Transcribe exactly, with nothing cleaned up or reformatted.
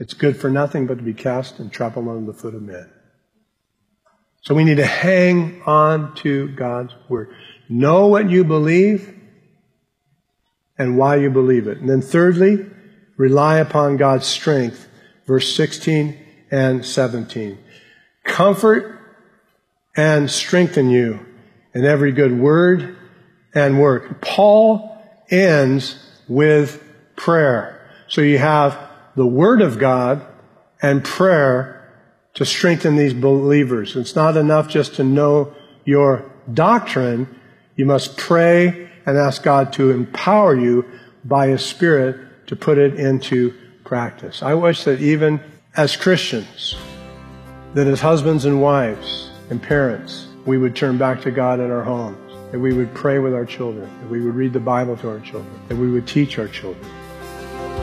It's good for nothing but to be cast and trampled under the foot of men. So we need to hang on to God's Word. Know what you believe and why you believe it. And then thirdly, rely upon God's strength. Verse sixteen and seventeen. Comfort and strengthen you in every good word and work. Paul ends with prayer. So you have the Word of God and prayer to strengthen these believers. It's not enough just to know your doctrine. You must pray and ask God to empower you by His Spirit to put it into practice. I wish that even as Christians, that as husbands and wives and parents, we would turn back to God in our homes, that we would pray with our children, that we would read the Bible to our children, that we would teach our children.